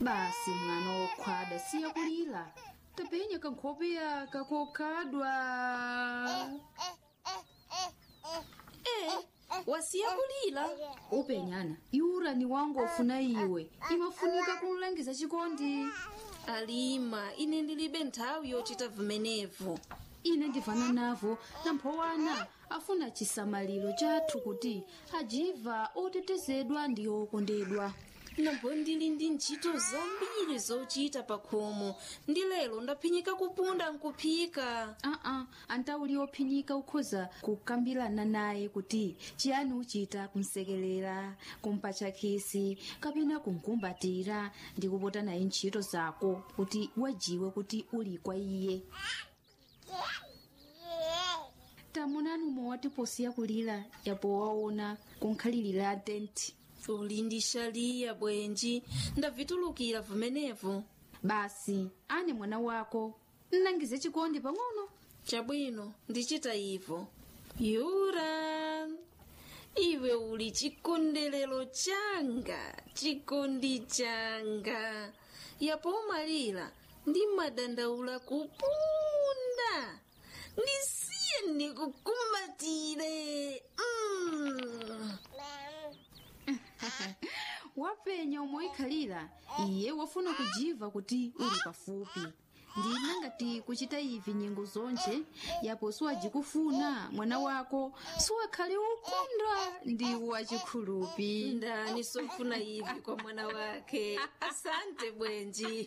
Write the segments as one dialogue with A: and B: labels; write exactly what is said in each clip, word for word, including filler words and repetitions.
A: basi mwana wokhwada siya kulira tapenya kankhopeya kakokhadwa.
B: Eh, wasiya kulira
A: upenyana iurani wangu ofuna iwe imafunika kunlangiza chikondi.
B: alima ine ndilibe nthawi yochita vimenevo.
A: ine ndivana navo namphowana afuna chisamaliro chathu kuti ajiva otetezedwa ndi okondedwa.
B: nambo ndili ndi ntchito zambiri zochita pakhomo ndi lero ndaphinyika kupunda nkuphika.
A: aa antauli ophinyika ukhoza kukambirana naye kuti chiyani uchita kumsekelera kumpatcha khisi kapena kumkumbatira ndi kupota naye ntchito zako kuti wajiwe kuti uli kwa iye. tamunani umwe watiposiya kulira yapo waona kunkhalirira tenti.
B: uli ndi shaliya bwenji ndavitulukira vimenevo.
A: basi ane mwana wako nnangize chikondi pang'ono.
B: chabwino ndichita ivo. yura iwe uli chikondelero changa chikondi changa yapo umalira ndi madandaula kupunda ndisiye ndikukumbatire. mm.
A: wapenya umoikhalira iye wafuna kujiva kuti uli pafupi ndina ngati kuchita ivi nyengo zonje yapo siwajikufuna mwana wako siwakhale ukondwa ndi wachikhulupi.
B: ndani sofuna ivi kwa mwana wake. asante bwenji.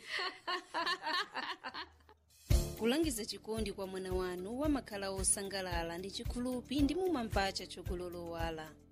B: kulangiza chikondi kwa mwana wanu wamakhala osangalala ndi chikhulupi ndi mumampacha chokulolowala.